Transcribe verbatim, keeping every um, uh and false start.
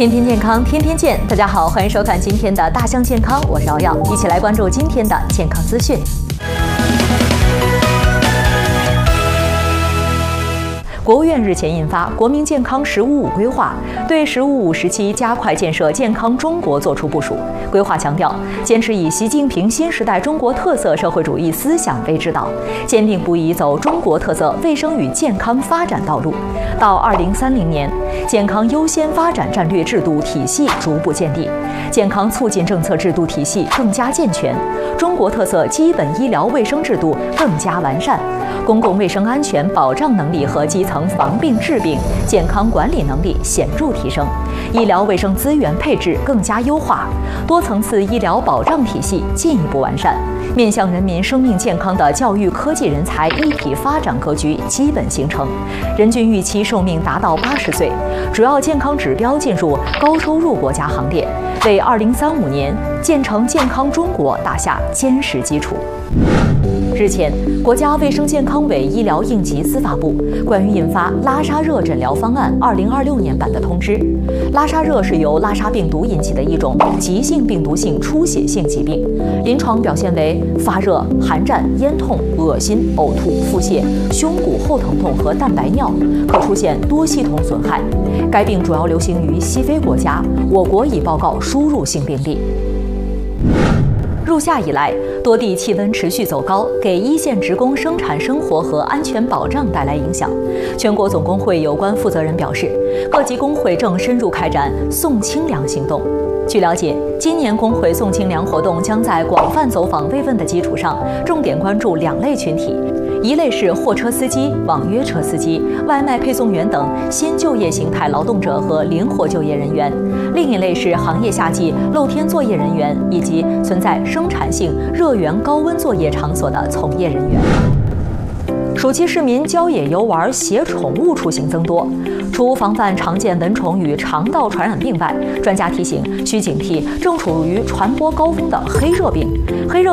天天健康，天天见。大家好，欢迎收看今天的大象健康，我是瑶瑶，一起来关注今天的健康资讯。国务院日前印发《国民健康“十五五”规划》，对“十五五”时期加快建设健康中国作出部署。规划强调，坚持以习近平新时代中国特色社会主义思想为指导，坚定不移走中国特色卫生与健康发展道路。到二零三零年，健康优先发展战略制度体系逐步建立，健康促进政策制度体系更加健全，中国特色基本医疗卫生制度更加完善。公共卫生安全保障能力和基层防病治病、健康管理能力显著提升，医疗卫生资源配置更加优化，多层次医疗保障体系进一步完善，面向人民生命健康的教育科技人才一体发展格局基本形成，人均预期寿命达到八十岁，主要健康指标进入高收入国家行列，为二零三五年建成健康中国打下坚实基础。日前，国家卫生健康委医疗应急司发布关于印发拉沙热诊疗方案二零二六年版的通知。拉沙热是由拉沙病毒引起的一种急性病毒性出血性疾病，临床表现为发热、寒战、咽痛、恶心、呕吐、腹泻、胸骨后疼痛和蛋白尿，可出现多系统损害。该病主要流行于西非国家，我国已报告输入性病例。入夏以来，多地气温持续走高，给一线职工生产生活和安全保障带来影响。全国总工会有关负责人表示，各级工会正深入开展送清凉行动。据了解，今年工会送清凉活动将在广泛走访慰问的基础上，重点关注两类群体。一类是货车司机、网约车司机、外卖配送员等新就业形态劳动者和灵活就业人员；另一类是行业夏季露天作业人员以及存在生产性热源高温作业场所的从业人员。暑期市民郊野游玩、携宠物出行增多，除防范常见蚊虫与肠道传染病外，专家提醒需警惕正处于传播高峰的黑热病。黑热